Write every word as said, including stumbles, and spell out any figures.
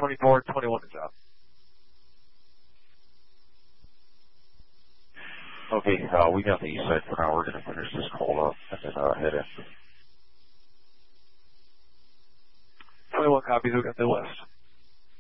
twenty-four, twenty-one to job. Okay, uh, we got the east side for now. We're going to finish this call up and then uh, head in. twenty-one copies, we got the west.